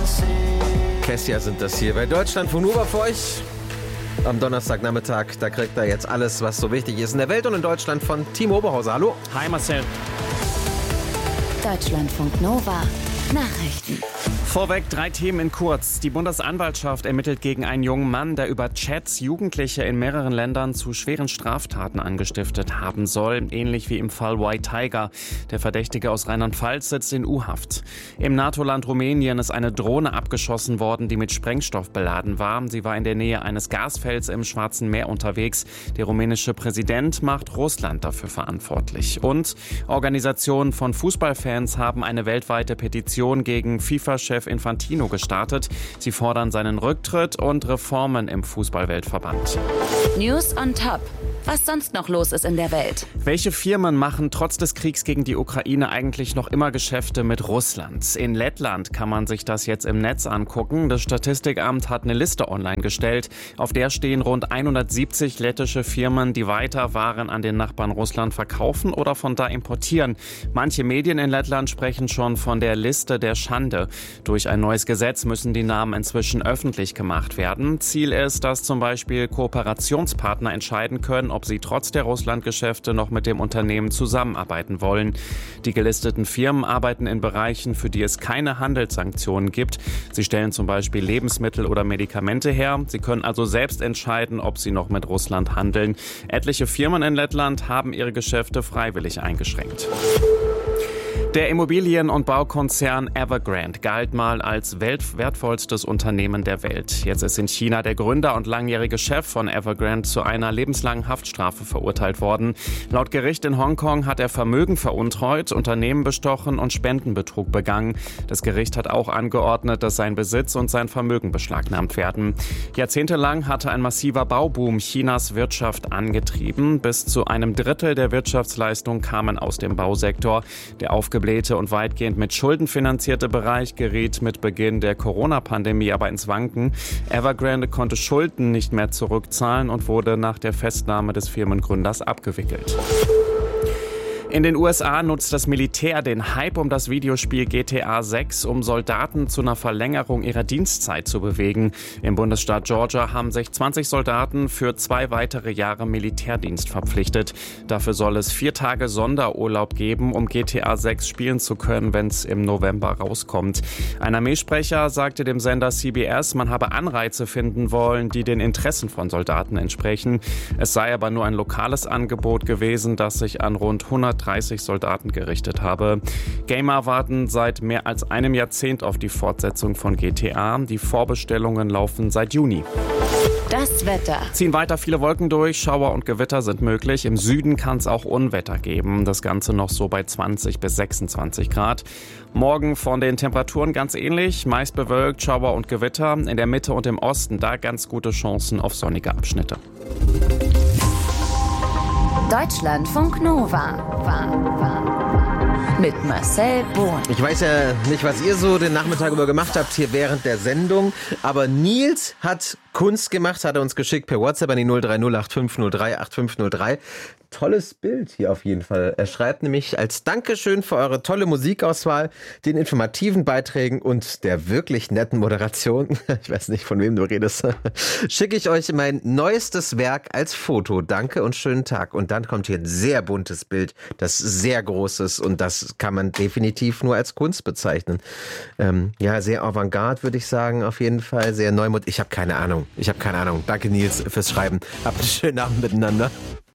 Kessia sind das hier bei Deutschlandfunk Nova für euch. Am Donnerstagnachmittag, da kriegt er jetzt alles, was so wichtig ist in der Welt und in Deutschland von Timo Oberhauser. Hallo. Hi Marcel. Deutschlandfunk Nova Nachrichten. Vorweg 3 Themen in kurz. Die Bundesanwaltschaft ermittelt gegen einen jungen Mann, der über Chats Jugendliche in mehreren Ländern zu schweren Straftaten angestiftet haben soll. Ähnlich wie im Fall White Tiger. Der Verdächtige aus Rheinland-Pfalz sitzt in U-Haft. Im NATO-Land Rumänien ist eine Drohne abgeschossen worden, die mit Sprengstoff beladen war. Sie war in der Nähe eines Gasfelds im Schwarzen Meer unterwegs. Der rumänische Präsident macht Russland dafür verantwortlich. Und Organisationen von Fußballfans haben eine weltweite Petition gegen FIFA-Chef Infantino gestartet. Sie fordern seinen Rücktritt und Reformen im Fußballweltverband. News on Top. Was sonst noch los ist in der Welt. Welche Firmen machen trotz des Kriegs gegen die Ukraine eigentlich noch immer Geschäfte mit Russland? In Lettland kann man sich das jetzt im Netz angucken. Das Statistikamt hat eine Liste online gestellt. Auf der stehen rund 170 lettische Firmen, die weiter Waren an den Nachbarn Russland verkaufen oder von da importieren. Manche Medien in Lettland sprechen schon von der Liste der Schande. Durch ein neues Gesetz müssen die Namen inzwischen öffentlich gemacht werden. Ziel ist, dass zum Beispiel Kooperationspartner entscheiden können, ob sie trotz der Russlandgeschäfte noch mit dem Unternehmen zusammenarbeiten wollen. Die gelisteten Firmen arbeiten in Bereichen, für die es keine Handelssanktionen gibt. Sie stellen zum Beispiel Lebensmittel oder Medikamente her. Sie können also selbst entscheiden, ob sie noch mit Russland handeln. Etliche Firmen in Lettland haben ihre Geschäfte freiwillig eingeschränkt. Der Immobilien- und Baukonzern Evergrande galt mal als wertvollstes Unternehmen der Welt. Jetzt ist in China der Gründer und langjährige Chef von Evergrande zu einer lebenslangen Haftstrafe verurteilt worden. Laut Gericht in Hongkong hat er Vermögen veruntreut, Unternehmen bestochen und Spendenbetrug begangen. Das Gericht hat auch angeordnet, dass sein Besitz und sein Vermögen beschlagnahmt werden. Jahrzehntelang hatte ein massiver Bauboom Chinas Wirtschaft angetrieben. Bis zu einem Drittel der Wirtschaftsleistung kamen aus dem Bausektor. Der aufgeblähte und weitgehend mit Schulden finanzierte Bereich geriet mit Beginn der Corona-Pandemie aber ins Wanken. Evergrande konnte Schulden nicht mehr zurückzahlen und wurde nach der Festnahme des Firmengründers abgewickelt. In den USA nutzt das Militär den Hype um das Videospiel GTA 6, um Soldaten zu einer Verlängerung ihrer Dienstzeit zu bewegen. Im Bundesstaat Georgia haben sich 20 Soldaten für 2 weitere Jahre Militärdienst verpflichtet. Dafür soll es 4 Tage Sonderurlaub geben, um GTA 6 spielen zu können, wenn es im November rauskommt. Ein Armeesprecher sagte dem Sender CBS, man habe Anreize finden wollen, die den Interessen von Soldaten entsprechen. Es sei aber nur ein lokales Angebot gewesen, das sich an rund 130 Soldaten gerichtet habe. Gamer warten seit mehr als einem Jahrzehnt auf die Fortsetzung von GTA. Die Vorbestellungen laufen seit Juni. Das Wetter. Ziehen weiter viele Wolken durch, Schauer und Gewitter sind möglich. Im Süden kann es auch Unwetter geben. Das Ganze noch so bei 20 bis 26 Grad. Morgen von den Temperaturen ganz ähnlich. Meist bewölkt, Schauer und Gewitter. In der Mitte und im Osten da ganz gute Chancen auf sonnige Abschnitte. Deutschlandfunk Nova. Mit Marcel Bohn. Ich weiß ja nicht, was ihr so den Nachmittag über gemacht habt hier während der Sendung, aber Nils hat Kunst gemacht, hat er uns geschickt per WhatsApp an die 030 8503 8503. Tolles Bild hier auf jeden Fall. Er schreibt nämlich als Dankeschön für eure tolle Musikauswahl, den informativen Beiträgen und der wirklich netten Moderation, ich weiß nicht, von wem du redest, schicke ich euch mein neuestes Werk als Foto. Danke und schönen Tag. Und dann kommt hier ein sehr buntes Bild, das sehr groß ist und das kann man definitiv nur als Kunst bezeichnen. Ja, sehr avantgarde, würde ich sagen, auf jeden Fall. Sehr neumodern. Ich habe keine Ahnung. Danke, Nils, fürs Schreiben. Habt einen schönen Abend miteinander.